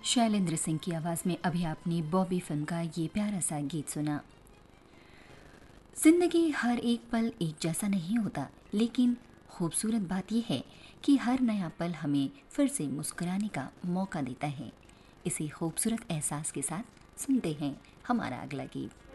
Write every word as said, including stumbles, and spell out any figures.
शैलेंद्र सिंह की आवाज़ में अभी आपने बॉबी फिल्म का ये प्यारा सा गीत सुना। जिंदगी हर एक पल एक जैसा नहीं होता, लेकिन खूबसूरत बात यह है कि हर नया पल हमें फिर से मुस्कुराने का मौका देता है। इसी खूबसूरत एहसास के साथ सुनते हैं हमारा अगला गीत।